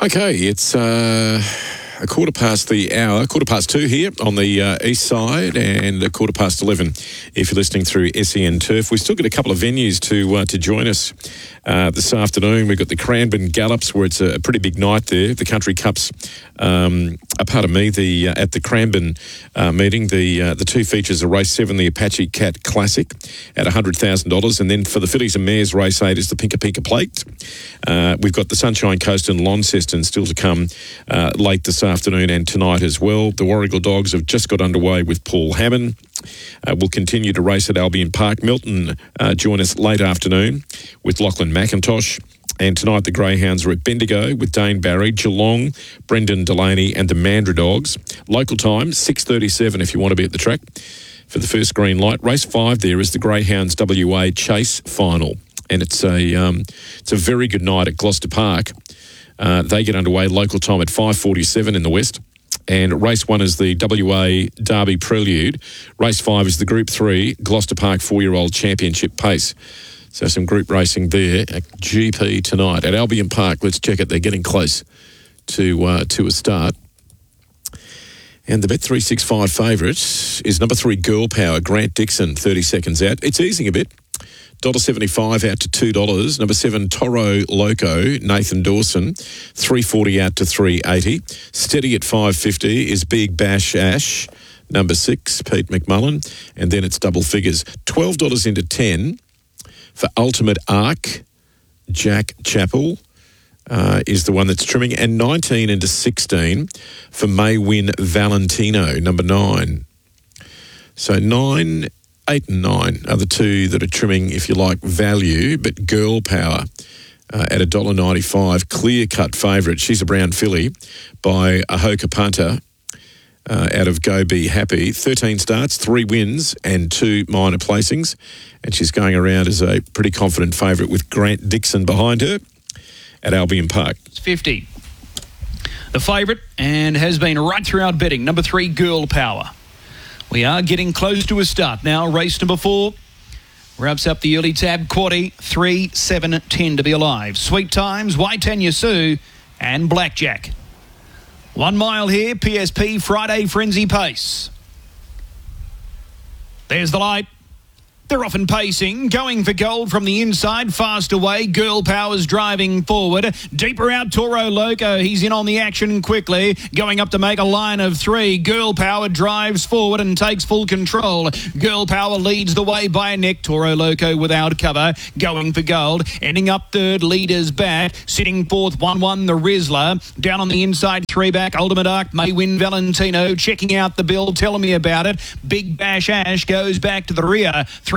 Okay, it's a quarter past the hour, 2:15 here on the east side, and a 11:15 if you're listening through SEN Turf. We've still got a couple of venues to join us this afternoon. We've got the Cranbourne Gallops, where it's a pretty big night there. The Country Cups, at the Cranbourne meeting, the two features are Race 7, the Apache Cat Classic at $100,000, and then for the Fillies and Mares, Race 8 is the Pinka Pinka Plate. We've got the Sunshine Coast and Launceston still to come late this afternoon and tonight as well. The Warragul Dogs have just got underway with Paul Hammond. We'll continue to race at Albion Park. Milton join us late afternoon with Lachlan McIntosh. And tonight the Greyhounds are at Bendigo with Dane Barry, Geelong, Brendan Delaney and the Mandurah Dogs. Local time, 6:37 if you want to be at the track for the first green light. Race 5 there is the Greyhounds WA Chase Final. And it's a very good night at Gloucester Park. They get underway local time at 5:47 in the west. And race 1 is the WA Derby Prelude. Race 5 is the Group 3 Gloucester Park 4-year-old Championship Pace. So some group racing there at GP tonight at Albion Park. Let's check it. They're getting close to a start. And the Bet365 favourite is number 3 Girl Power, Grant Dixon, 30 seconds out. It's easing a bit. $1.75 out to $2. Number 7, Toro Loco, Nathan Dawson, $3.40 out to $3.80. Steady at $5.50 is Big Bash Ash, number 6, Pete McMullen. And then it's double figures. $12 into 10 for Ultimate Arc, Jack Chappell is the one that's trimming. And 19 into 16 for May Win Valentino, number 9. So 9... 8 and 9 are the two that are trimming, if you like, value, but Girl Power at $1.95, clear-cut favourite. She's a brown filly by Ahoka Punter out of Go Be Happy. 13 starts, 3 wins and 2 minor placings, and she's going around as a pretty confident favourite with Grant Dixon behind her at Albion Park. It's 50. The favourite, and has been right throughout betting, number 3 Girl Power. We are getting close to a start now. Race number 4 wraps up the early tab. Quaddy, 3, 7, 10 to be alive. Sweet Times, Waitanya Sue and Blackjack. 1 mile here, PSP Friday Frenzy Pace. There's the light. They're often pacing, going for gold from the inside, fast away. Girl Power's driving forward. Deeper out, Toro Loco. He's in on the action quickly, going up to make a line of 3. Girl Power drives forward and takes full control. Girl Power leads the way by a neck. Toro Loco without cover, going for gold. Ending up third, leaders back. Sitting fourth, 1-1, the Rizzler. Down on the inside, 3 back, Ultimate Arc, May Win Valentino. Checking out the bill, telling me about it. Big Bash Ash goes back to the rear.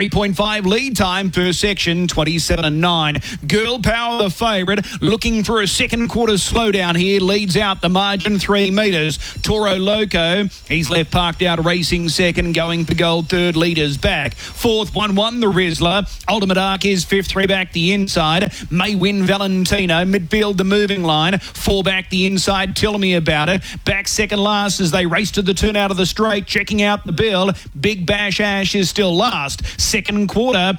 3.5 lead time per section, 27 and 9. Girl Power, the favourite, looking for a second quarter slowdown here, leads out the margin 3 metres. Toro Loco, he's left parked out, racing second, going for gold, third, leaders back. Fourth, 1-1, the Rizzler. Ultimate Arc is fifth, 3 back the inside. May Win Valentino, midfield the moving line. 4 back the inside, tell me about it. Back second last as they race to the turn out of the straight, checking out the bill. Big Bash Ash is still last. Second quarter,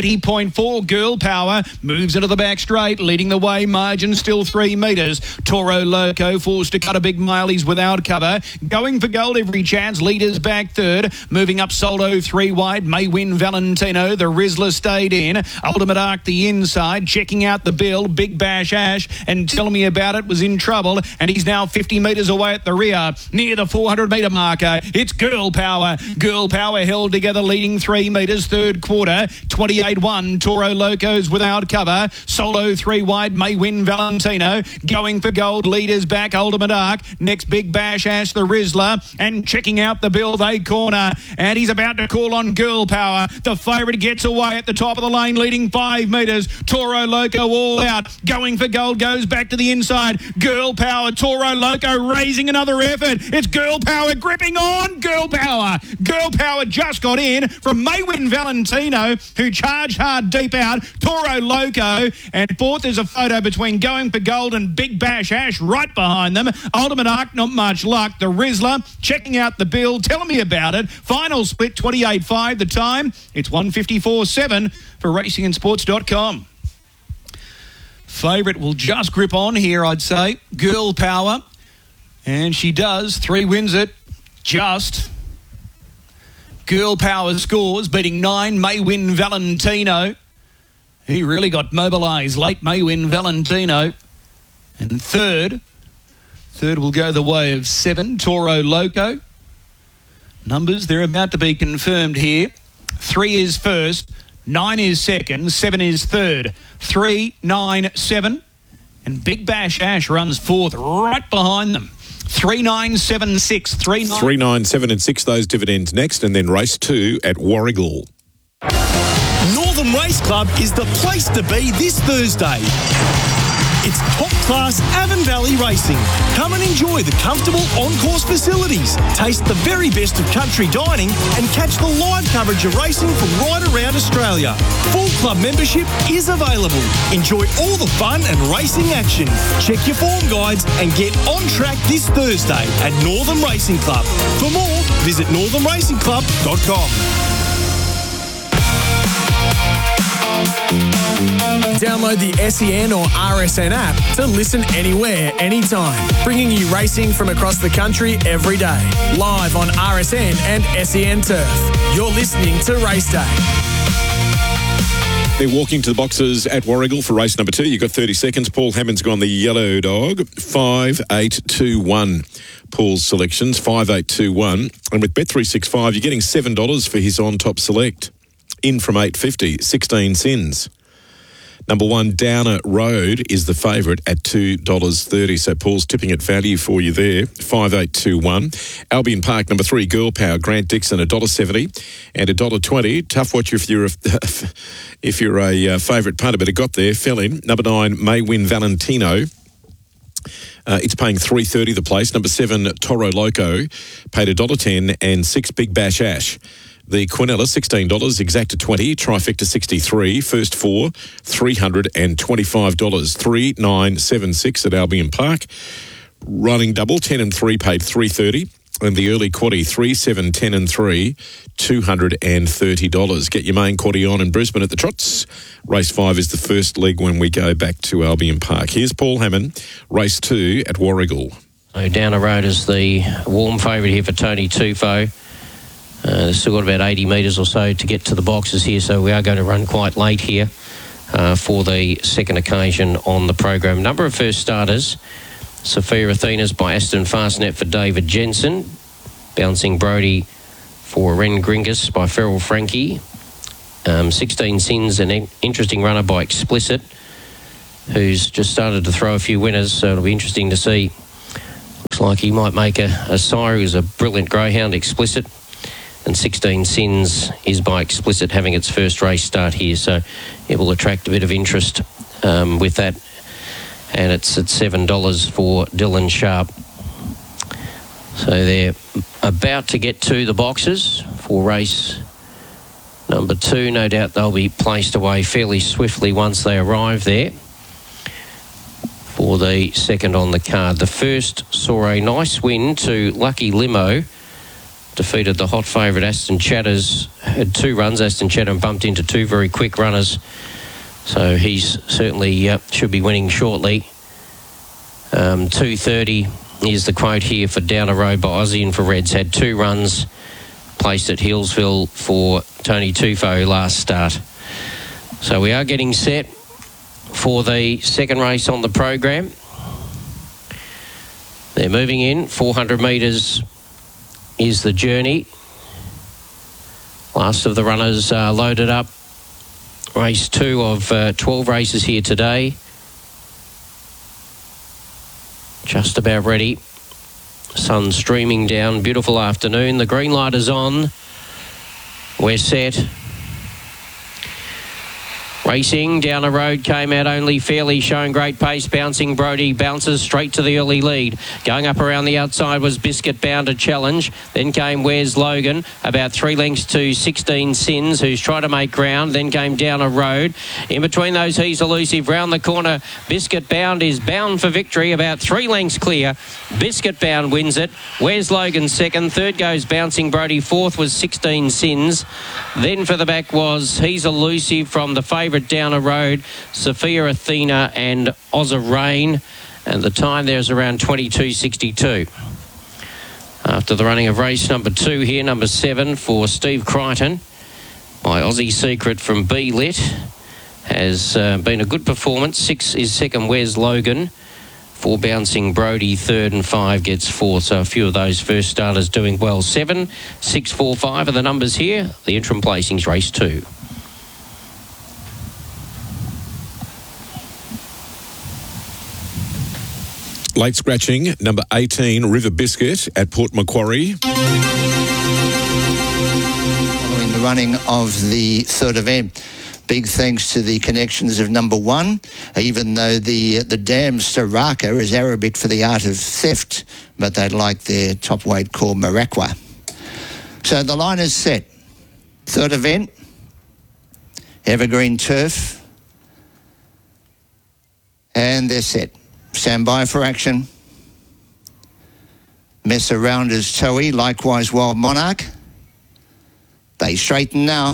30.4. Girl Power moves into the back straight, leading the way. Margin still 3 metres. Toro Loco forced to cut a big mile. He's without cover. Going for gold every chance. Leaders back third. Moving up Soldo 3 wide. May Win Valentino. The Rizzler stayed in. Ultimate Arc the inside. Checking out the bill. Big Bash Ash and Tell Me About It was in trouble. And he's now 50 metres away at the rear. Near the 400 metre marker. It's Girl Power. Girl Power held together, leading 3 metres. Third quarter, 28-1. Toro Loco's without cover. Solo 3 wide. May Win Valentino. Going for gold. Leaders back. Ultimate Arc. Next, Big Bash Ash, the Rizzler. And checking out the bill, they corner. And he's about to call on Girl Power. The favourite gets away at the top of the lane, leading 5 metres. Toro Loco all out. Going for gold, goes back to the inside. Girl Power. Toro Loco raising another effort. It's Girl Power gripping on. Girl Power. Girl Power just got in from May Win Valentino, who charged hard deep out. Toro Loco, and fourth is a photo between Going for Gold and Big Bash Ash right behind them. Ultimate Arc, not much luck. The Rizzler, checking out the bill, telling me about it. Final split, 28.5. The time, it's 1:54.7 for racingandsports.com. Favourite will just grip on here, I'd say. Girl Power. And she does. 3 wins it. Just. Girl Power scores, beating 9, Maywin Valentino. He really got mobilised late, Maywin Valentino. And third will go the way of 7, Toro Loco. Numbers, they're about to be confirmed here. 3 is first, 9 is second, 7 is third. 3, 9, 7. And Big Bash Ash runs fourth right behind them. 3, 9, 7, 6. 3, 9, 7 and 6, those dividends next, and then race 2 at Warragul. Northern Race Club is the place to be this Thursday. It's top-class Avon Valley racing. Come and enjoy the comfortable on-course facilities, taste the very best of country dining, and catch the live coverage of racing from right around Australia. Full club membership is available. Enjoy all the fun and racing action. Check your form guides and get on track this Thursday at Northern Racing Club. For more, visit northernracingclub.com. Download the SEN or RSN app to listen anywhere, anytime. Bringing you racing from across the country every day. Live on RSN and SEN Turf. You're listening to Race Day. They're walking to the boxes at Warragul for race number 2. You've got 30 seconds. Paul Hammond's gone the yellow dog. 5, 8, 2, 1. Paul's selections, 5, 8, 2, 1. And with Bet365, you're getting $7 for his on-top select. In from $8.50, 16 cents. Number 1, Downer Road, is the favourite at $2.30. So Paul's tipping at value for you there. 5, 8, 2, 1. Albion Park, number 3, Girl Power, Grant Dixon, $1.70 and $1.20. Tough watch if you're a favourite punter, but it got there, fell in. Number 9, Maywin Valentino. It's paying $3.30 the place. Number 7, Toro Loco, paid $1.10 and 6, Big Bash Ash. The Quinella, $16, Exacta $20, Trifecta $63, first 4, $325, 3, 9, 7, 6 at Albion Park. Running double, 10 and 3 paid $3.30, and the early quaddie, 3, 7, 10 and 3, $230. Get your main quaddie on in Brisbane at the Trots. Race 5 is the first leg when we go back to Albion Park. Here's Paul Hammond, race 2 at Warragul. So Downer Road is the warm favourite here for Tony Tufo. They've still got about 80 metres or so to get to the boxes here, so we are going to run quite late here for the second occasion on the program. Number of first starters: Sophia Athena's by Aston Fastnet for David Jensen, Bouncing Brody for Ren Gringus by Feral Frankie, 16 Sins, an interesting runner by Explicit, who's just started to throw a few winners, so it'll be interesting to see. Looks like he might make a sire who's a brilliant greyhound, Explicit. And 16 Sins is by Explicit having its first race start here, so it will attract a bit of interest with that. And it's at $7 for Dylan Sharp. So they're about to get to the boxes for race number 2. No doubt they'll be placed away fairly swiftly once they arrive there for the second on the card. The first saw a nice win to Lucky Limo. Defeated the hot favourite Aston Chatters, had 2 runs. Aston Chatter bumped into 2 very quick runners, so he's certainly should be winning shortly. 2.30 is the quote here for Downer Road by Aussie Infrareds. Had 2 runs, placed at Hillsville for Tony Tufo last start. So we are getting set for the second race on the program. They're moving in, 400 metres is the journey. Last of the runners loaded up. Race 2 of 12 races here today. Just about ready. Sun streaming down. Beautiful afternoon. The green light is on. We're set. Racing down the road came out only fairly, showing great pace. Bouncing Brody bounces straight to the early lead. Going up around the outside was Biscuit Bound to challenge. Then came Where's Logan, about 3 lengths to 16 Sins, who's tried to make ground. Then came Down a Road. In between those, He's Elusive. Round the corner, Biscuit Bound is bound for victory, about 3 lengths clear. Biscuit Bound wins it. Where's Logan second. Third goes Bouncing Brody. Fourth was 16 Sins. Then for the back was He's Elusive from the favourite favourite down a road, Sophia Athena and Ozza Rain. And the time there is around 22.62. After the running of race number 2 here, number 7 for Steve Crichton. My Aussie Secret from B-Lit has been a good performance. 6 is second, Wes Logan. 4 bouncing Brody, third, and 5 gets fourth. So a few of those first starters doing well. 7, 6, 4, 5 are the numbers here. The interim placings, race 2. Late scratching, number 18, River Biscuit at Port Macquarie. Following the running of the third event. Big thanks to the connections of number 1, even though the damn Saraka is Arabic for the art of theft, but they'd like their top weight called Maraqua. So the line is set. Third event, Evergreen Turf, and they're set. Stand by for action. Mess around is Toei, likewise Wild Monarch. They straighten now.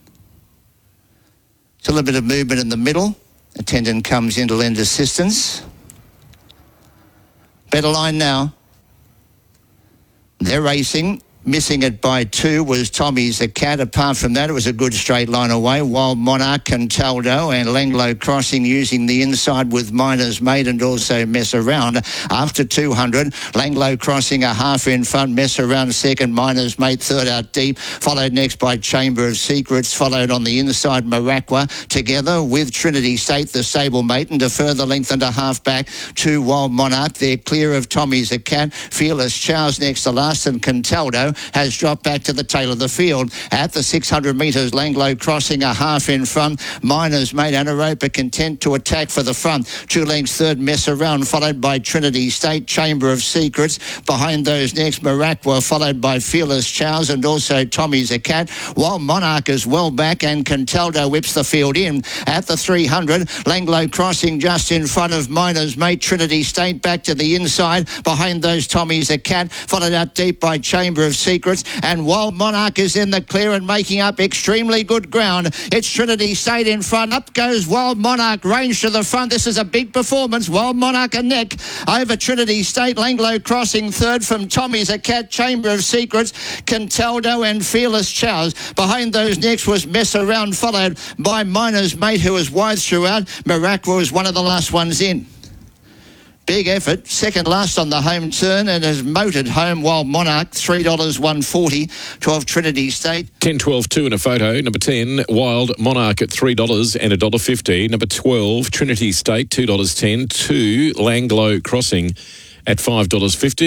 Still a bit of movement in the middle. Attendant comes in to lend assistance. Better line now. They're racing. Missing it by 2 was Tommy's the Cat. Apart from that, it was a good straight line away. Wild Monarch, Cantaldo and Langlo Crossing using the inside with Miner's Mate and also Mess Around. After 200, Langlo Crossing a half in front, Mess Around second, Miner's Mate third out deep. Followed next by Chamber of Secrets. Followed on the inside, Maraqua. Together with Trinity State, the Stablemate. And to further length and a half back to Wild Monarch. They're clear of Tommy's the Cat. Fearless Charles next to last, and Cantaldo has dropped back to the tail of the field. At the 600 metres, Langlo Crossing a half in front. Miner's Mate anaerobic content to attack for the front. 2 lengths third, Mess Around, followed by Trinity State, Chamber of Secrets. Behind those next, Maraqua, followed by Fearless Charles and also Tommy's a Cat. Wild Monarch is well back and Cantaldo whips the field in. At the 300, Langlo Crossing just in front of Miner's Mate. Trinity State back to the inside. Behind those, Tommy's a Cat, followed out deep by Chamber of Secrets, and Wild Monarch is in the clear and making up extremely good ground. It's Trinity State in front. Up goes Wild Monarch, range to the front. This is a big performance. Wild Monarch a neck over Trinity State. Langlo Crossing third from Tommy's a Cat, Chamber of Secrets, Cantaldo and Fearless Charles. Behind those next was Mess Around, followed by Miner's Mate, who was wide throughout. Maraqua was one of the last ones in. Big effort, second last on the home turn and has motored home Wild Monarch, $3.140, 12 Trinity State. 10, 12, 2 in a photo. Number 10, Wild Monarch at $3 and $1.50. Number 12, Trinity State, $2.10. 2, Langlo Crossing at $5.50.